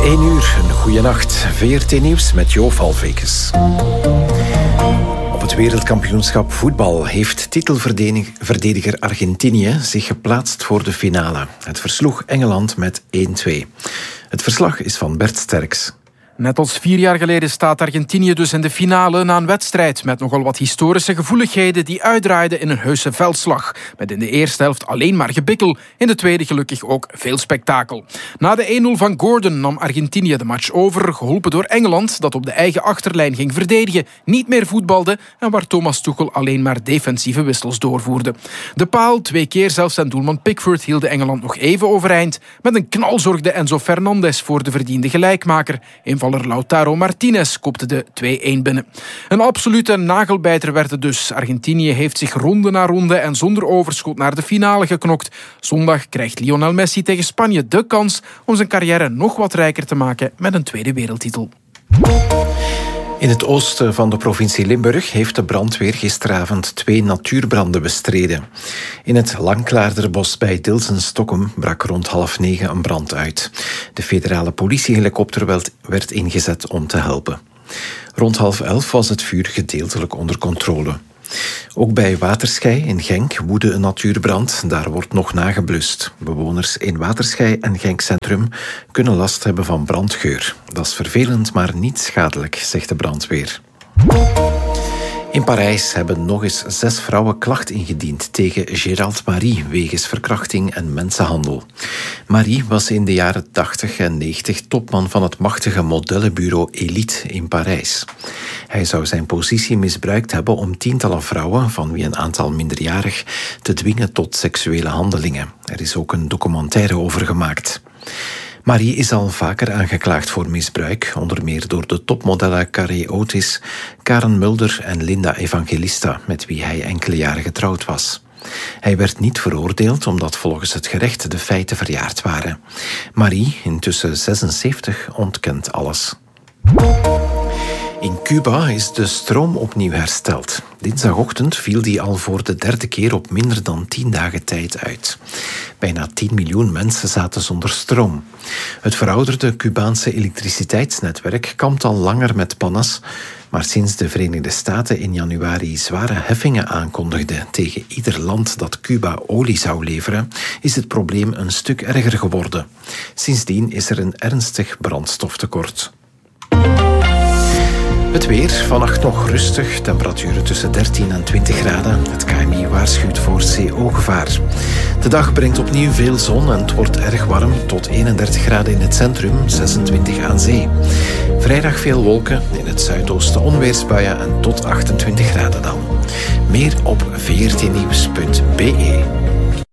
1 uur, een goeie nacht. VRT Nieuws met Jo Valvekes. Op het wereldkampioenschap voetbal heeft titelverdediger Argentinië zich geplaatst voor de finale. Het versloeg Engeland met 1-2. Het verslag is van Bert Sterks. Net als 4 jaar geleden staat Argentinië dus in de finale na een wedstrijd met nogal wat historische gevoeligheden die uitdraaiden in een heuse veldslag. Met in de eerste helft alleen maar gebikkel, in de tweede gelukkig ook veel spektakel. Na de 1-0 van Gordon nam Argentinië de match over, geholpen door Engeland dat op de eigen achterlijn ging verdedigen, niet meer voetbalde en waar Thomas Tuchel alleen maar defensieve wissels doorvoerde. De paal, 2 keer zelfs zijn doelman Pickford hielden Engeland nog even overeind. Met een knal zorgde Enzo Fernandez voor de verdiende gelijkmaker. Invaller Lautaro Martinez kopte de 2-1 binnen. Een absolute nagelbijter werd het dus. Argentinië heeft zich ronde na ronde en zonder overschot naar de finale geknokt. Zondag krijgt Lionel Messi tegen Spanje de kans om zijn carrière nog wat rijker te maken met een tweede wereldtitel. In het oosten van de provincie Limburg heeft de brandweer gisteravond 2 natuurbranden bestreden. In het Langklaarderbos bij Dilsen-Stokkum brak rond 8:30 een brand uit. De federale politiehelikopter werd ingezet om te helpen. Rond 10:30 was het vuur gedeeltelijk onder controle. Ook bij Waterschei in Genk woedde een natuurbrand. Daar wordt nog nageblust. Bewoners in Waterschei en Genk Centrum kunnen last hebben van brandgeur. Dat is vervelend, maar niet schadelijk, zegt de brandweer. In Parijs hebben nog eens 6 vrouwen klacht ingediend tegen Gérald Marie wegens verkrachting en mensenhandel. Marie was in de jaren 80 en 90 topman van het machtige modellenbureau Elite in Parijs. Hij zou zijn positie misbruikt hebben om tientallen vrouwen, van wie een aantal minderjarig, te dwingen tot seksuele handelingen. Er is ook een documentaire over gemaakt. Marie is al vaker aangeklaagd voor misbruik, onder meer door de topmodellen Carré Otis, Karen Mulder en Linda Evangelista, met wie hij enkele jaren getrouwd was. Hij werd niet veroordeeld omdat volgens het gerecht de feiten verjaard waren. Marie, intussen 76, ontkent alles. In Cuba is de stroom opnieuw hersteld. Dinsdagochtend viel die al voor de 3e keer op minder dan 10 dagen tijd uit. Bijna 10 miljoen mensen zaten zonder stroom. Het verouderde Cubaanse elektriciteitsnetwerk kampt al langer met pannes, maar sinds de Verenigde Staten in januari zware heffingen aankondigden tegen ieder land dat Cuba olie zou leveren, is het probleem een stuk erger geworden. Sindsdien is er een ernstig brandstoftekort. Het weer, vannacht nog rustig, temperaturen tussen 13 en 20 graden. Het KMI waarschuwt voor CO-gevaar. De dag brengt opnieuw veel zon en het wordt erg warm, tot 31 graden in het centrum, 26 aan zee. Vrijdag veel wolken, in het zuidoosten onweersbuien en tot 28 graden dan. Meer op vrtnieuws.be.